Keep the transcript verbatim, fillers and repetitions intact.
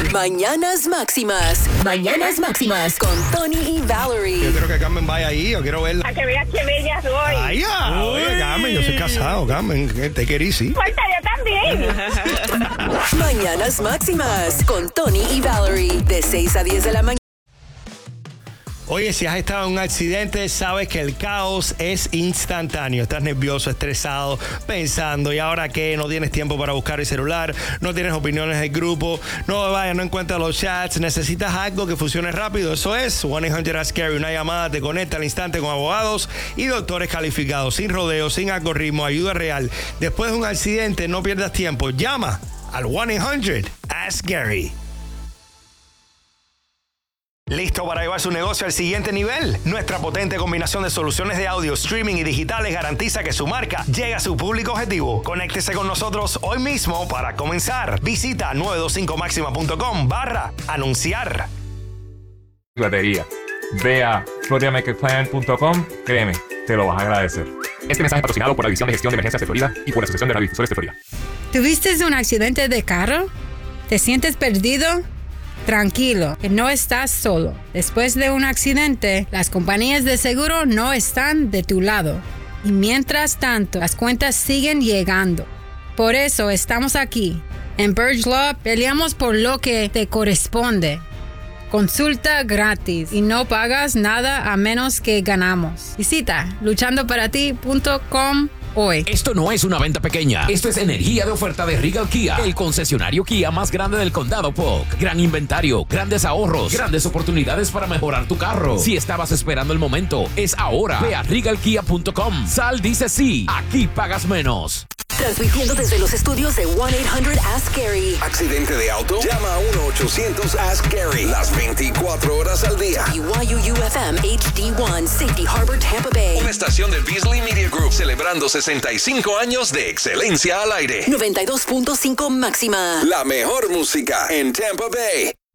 Mañanas Máximas. Mañanas Máximas con Tony y Valerie. Yo quiero que Carmen vaya ahí, yo quiero verla. A que veas que bella soy. Ay, ya. Oye, Carmen, yo soy casado, Carmen. Te querí, sí. Falta yo también. Mañanas Máximas con Tony y Valerie. De seis a diez de la mañana. Oye, si has estado en un accidente, sabes que el caos es instantáneo. Estás nervioso, estresado, pensando, ¿y ahora qué? No tienes tiempo para buscar el celular, no tienes opiniones del grupo, no vayas, no encuentras los chats, necesitas algo que funcione rápido. Eso es one eight hundred ask Gary. Una llamada te conecta al instante con abogados y doctores calificados, sin rodeos, sin algoritmo, ayuda real. Después de un accidente, no pierdas tiempo. Llama al one eight hundred ask Gary. ¿Listo para llevar su negocio al siguiente nivel? Nuestra potente combinación de soluciones de audio, streaming y digitales garantiza que su marca llegue a su público objetivo. Conéctese con nosotros hoy mismo para comenzar. Visita nueve dos cinco máxima punto com barra anunciar. Batería. Ve a florida maker plan punto com. Créeme, te lo vas a agradecer. Este mensaje es patrocinado por la División de Gestión de Emergencias de Florida y por la Asociación de Radiodifusores de Florida. ¿Tuviste un accidente de carro? ¿Te sientes perdido? Tranquilo, que no estás solo. Después de un accidente, las compañías de seguro no están de tu lado. Y mientras tanto, las cuentas siguen llegando. Por eso estamos aquí. En Burge Law peleamos por lo que te corresponde. Consulta gratis y no pagas nada a menos que ganamos. Visita luchando para ti punto com hoy. Esto no es una venta pequeña. Esto es energía de oferta de Regal Kia, el concesionario Kia más grande del condado Polk. Gran inventario, grandes ahorros, grandes oportunidades para mejorar tu carro. Si estabas esperando el momento, es ahora. Ve a regal kia punto com. Sal dice sí. Aquí pagas menos. Transmitiendo desde los estudios de one eight hundred ask Gary. ¿Accidente de auto? Llama a uno ochocientos ask Gary. Las veinticuatro horas al día. Y Y U U F M H D uno, Safety Harbor, Tampa Bay. Una estación de Beasley Media Group celebrando sesenta y cinco años de excelencia al aire. noventa y dos punto cinco máxima. La mejor música en Tampa Bay.